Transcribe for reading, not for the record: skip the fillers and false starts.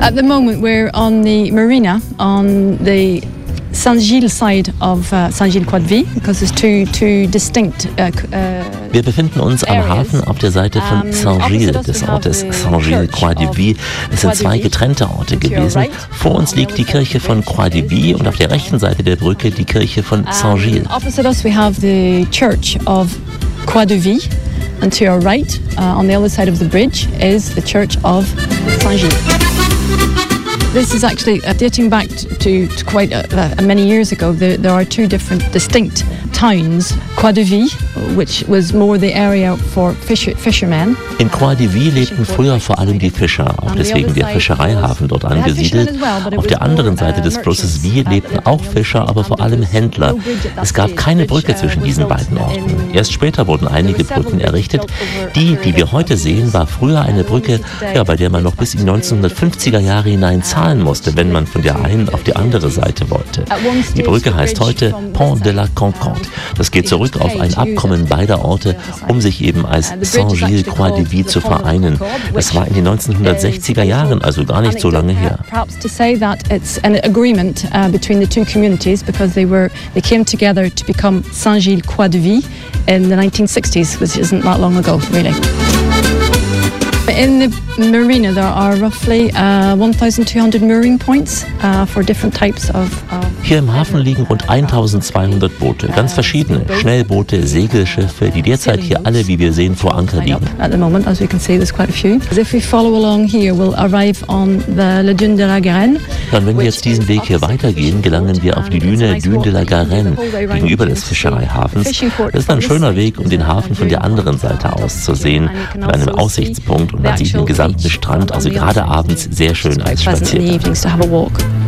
At the moment we're on the marina on the Saint-Gilles side of Saint-Gilles-Croix-de-Vie, because there's two distinct Wir befinden uns am Hafen auf der Seite von Saint-Gilles, des Ortes Saint-Gilles-Croix-de-Vie. Es sind zwei getrennte Orte gewesen. Vor uns liegt die Kirche von Croix-de-Vie und auf der rechten Seite der Brücke die Kirche von Saint-Gilles. Opposite us we have the church of Croix-de-Vie, and to our right, on the other side of the bridge, is the church of Saint-Gilles. This is actually dating back to quite many years ago. There are two different distinct towns. Croix-de-Vie, which was more the area for fishermen. In Croix-de-Vie lebten früher vor allem die Fischer, auch deswegen der Fischereihafen dort angesiedelt. Auf der anderen Seite des Flusses Vie lebten auch Fischer, aber vor allem Händler. Es gab keine Brücke zwischen diesen beiden Orten. Erst später wurden einige Brücken errichtet. Die wir heute sehen, war früher eine Brücke, bei der man noch bis in die 1950er Jahre hinein zahlen musste, wenn man von der einen auf die andere Seite wollte. Die Brücke heißt heute Pont de la Concorde. Das geht zurück auf ein Abkommen beider Orte, um sich eben als Saint-Gilles-Croix-de-Vie zu vereinen. Das war in den 1960er Jahren, also gar nicht so lange her. Perhaps to say that it's an agreement between the two communities, because they came together to become Saint-Gilles-Croix-de-Vie in the 1960s, which isn't that long ago, really. In the marina there are roughly 1,200 mooring points for different types of Hier im Hafen liegen rund 1200 Boote, ganz verschiedene, Schnellboote, Segelschiffe, die derzeit hier alle, wie wir sehen, vor Anker liegen. At the moment, as we can see, there's quite a few. If we follow along here, we'll arrive on the La Dune de la Garenne. Dann, wenn wir jetzt diesen Weg hier weitergehen, gelangen wir auf die Dune de la Garenne, gegenüber des Fischereihafens. Das ist ein schöner Weg, um den Hafen von der anderen Seite aus zu sehen, von einem Aussichtspunkt, und man sieht den gesamten Strand, also gerade abends sehr schön als Spaziergang.